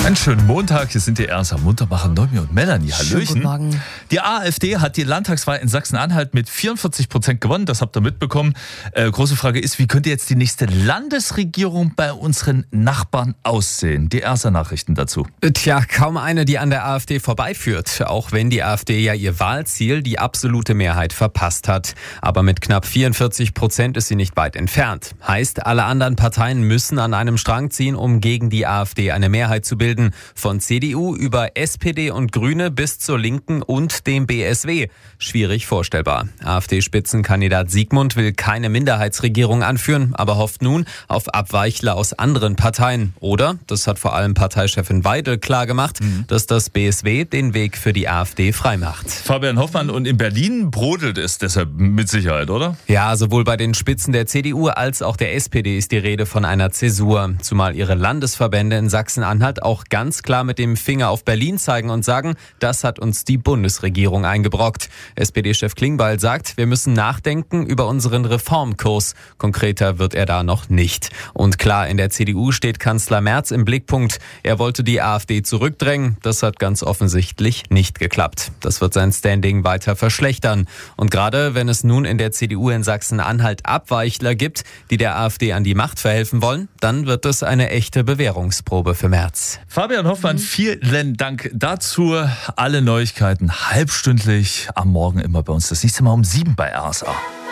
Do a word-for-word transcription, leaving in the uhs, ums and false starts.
Einen schönen Montag, hier sind die Erster Muntermacher, Noemi und Melanie. Hallöchen. Guten Morgen. Die AfD hat die Landtagswahl in Sachsen-Anhalt mit vierundvierzig Prozent gewonnen, das habt ihr mitbekommen. Äh, große Frage ist, wie könnte jetzt die nächste Landesregierung bei unseren Nachbarn aussehen? Die Erster Nachrichten dazu. Tja, kaum eine, die an der AfD vorbeiführt, auch wenn die AfD ja ihr Wahlziel, die absolute Mehrheit, verpasst hat. Aber mit knapp vierundvierzig Prozent ist sie nicht weit entfernt. Heißt, alle anderen Parteien müssen an einem Strang ziehen, um gegen die AfD eine Mehrheit zu bilden. Von C D U über S P D und Grüne bis zur Linken und dem B S W. Schwierig vorstellbar. AfD-Spitzenkandidat Siegmund will keine Minderheitsregierung anführen, aber hofft nun auf Abweichler aus anderen Parteien. Oder, das hat vor allem Parteichefin Weidel klargemacht, mhm. dass das B S W den Weg für die AfD freimacht. Fabian Hoffmann, und in Berlin brodelt es deshalb mit Sicherheit, oder? Ja, sowohl bei den Spitzen der C D U als auch der S P D ist die Rede von einer Zäsur. Zumal ihre Landesverbände in Sachsen-Anhalt auch ganz klar mit dem Finger auf Berlin zeigen und sagen, das hat uns die Bundesregierung eingebrockt. S P D-Chef Klingbeil sagt, wir müssen nachdenken über unseren Reformkurs. Konkreter wird er da noch nicht. Und klar, in der C D U steht Kanzler Merz im Blickpunkt. Er wollte die AfD zurückdrängen. Das hat ganz offensichtlich nicht geklappt. Das wird sein Standing weiter verschlechtern. Und gerade wenn es nun in der C D U in Sachsen-Anhalt Abweichler gibt, die der AfD an die Macht verhelfen wollen, dann wird es eine echte Bewährungsprobe für Merz. Fabian Hoffmann, vielen Dank dazu. Alle Neuigkeiten halbstündlich am Morgen immer bei uns. Das nächste Mal um sieben bei R S A.